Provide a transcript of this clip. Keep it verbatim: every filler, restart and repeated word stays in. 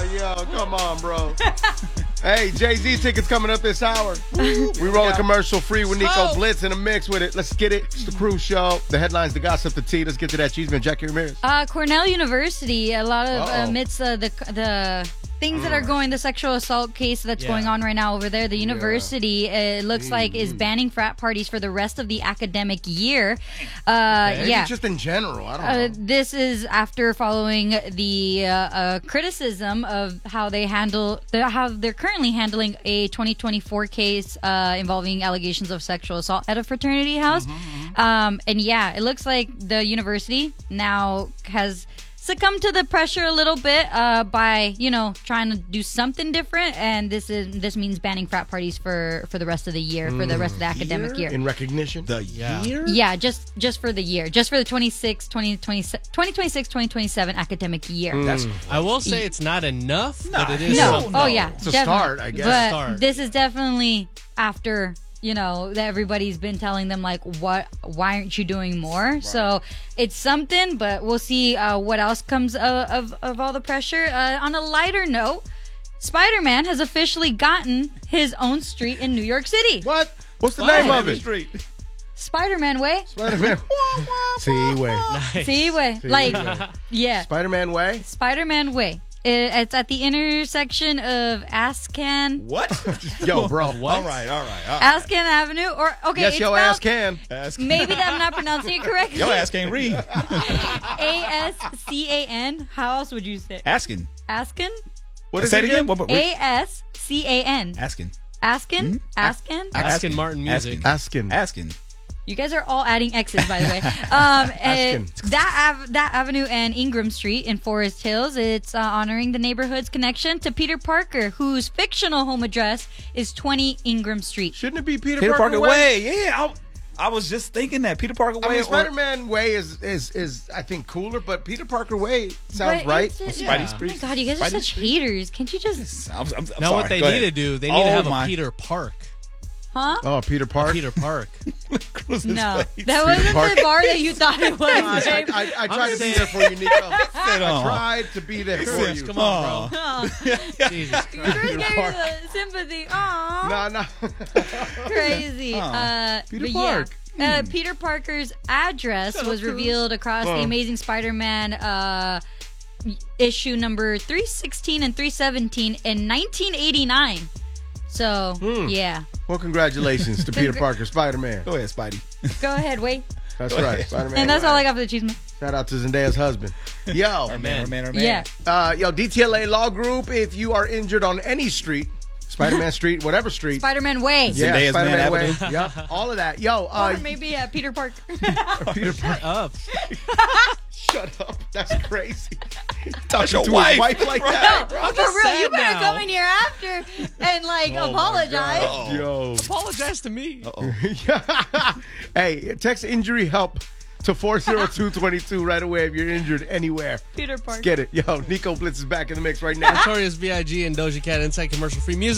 Oh, yo, come on, bro. Hey, Jay-Z tickets coming up this hour. We roll a commercial free with Nico Oh. Blitz in the mix with it. Let's get it. It's the Crew Show. The headlines, the gossip, the tea. Let's get to that. Cheeseman, Jackie Ramirez. Uh, Cornell University, a lot of Uh-oh. amidst uh, the the things that are going, the sexual assault case that's Yeah. going on right now over there. The university, uh, it looks like, is banning frat parties for the rest of the academic year. Uh, Maybe yeah. just in general. I don't Uh, know. this is after following the uh, uh, criticism of how they handle, the, how they're currently handling a twenty twenty-four case uh, involving allegations of sexual assault at a fraternity house. Um, and yeah, it looks like the university now has succumbed to the pressure a little bit uh, by, you know, trying to do something different. And this is this means banning frat parties for, for the rest of the year, for the rest of the academic year. In recognition. The Yeah. year? Yeah, just just for the year. Just for the twenty-six, twenty twenty-seven, twenty twenty-six, twenty twenty-seven academic year. That's I will say it's not enough, but it is No. something. Oh, yeah. It's a definitely. start, I guess. But Start. this is definitely after, you know, that everybody's been telling them, like, what, why aren't you doing more? So it's something, but we'll see uh, what else comes uh, of, of all the pressure. Uh, on a lighter note, Spider-Man has officially gotten his own street in New York City. What? What's the What? name of it? Street. Spider-Man Way. Spider-Man. See, way. See, way. Like, yeah. Spider-Man way. Spider-Man Way. It- It's at the intersection of Ascan, What? Yo, bro. What? All right, all right. All right. Ascan Avenue, or okay, Yes, it's yo spelled- ass can. Ask, Maybe that I'm not pronouncing it correctly. Your ass can't read. A S C A N. How else would you say? Asking. Ascan. What is Say it it again. again? What, what, A S C A N. Asking. Ascan. Ascan. Asking Martin music. Asking. Asking. You guys are all adding X's, by the way. Um, Askin. uh, that av- that avenue and Ingram Street in Forest Hills. It's uh, honoring the neighborhood's connection to Peter Parker, whose fictional home address is twenty Ingram Street. Shouldn't it be Peter, Peter Parker, Way? Way. Yeah, I, I was just thinking that. Peter Parker I Way. mean, or- Spider-Man Way is, is, is I think, cooler, but Peter Parker Way sounds But right. it's- Spidey Oh Street. my God, you guys are Spidey such Street. haters. Can't you just, I'm, I'm, I'm Now sorry. what they Go need ahead. to do, they need Oh, to have my. a Peter Park. huh? Oh, Peter Park. Peter Park. Cruise this No, way. that wasn't Park. the bar that you thought it was. I, babe. I, I, I tried to be saying- there for you, Nico. I on. tried to be there for you. Come on, bro. Oh, Jesus you Christ. just gave me the sympathy. Aw. No, no. Crazy. Uh, Peter but Park. Yeah. Uh, Peter Parker's address was revealed across Oh. the Amazing Spider-Man uh, issue number three sixteen and three seventeen in nineteen eighty-nine. So, yeah. Well, congratulations to Peter Parker, Spider-Man. Go ahead, Spidey. Go ahead, wait. That's Go right, ahead. Spider-Man. And that's Way. all I got for the cheese man. Shout out to Zendaya's husband. Yo, Our man, our man, our man. Yeah. uh, yo, D T L A Law Group. If you are injured on any street, Spider-Man Street, whatever street, Spider-Man Way. yeah, Zendaya's Spider-Man Man Way, Avenue. yeah, all of that. Yo, uh, Or maybe uh, Peter Parker. Peter Parker, Up. shut up. That's crazy. Talk to your wife. his wife like that. No, for real, sad you better now. come in here after and like apologize. Uh-oh. Yo. Apologize to me. Hey, text injury help to four zero two two two right away if you're injured anywhere. Peter Parker. Get it. Yo, Nico Blitz is back in the mix right now. Notorious B I G and Doja Cat inside commercial free music.